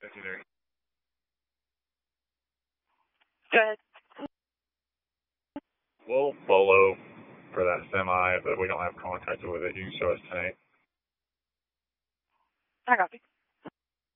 Engineering. Go ahead. We'll follow for that semi, but we don't have contact with it. You can show us tonight. I copy.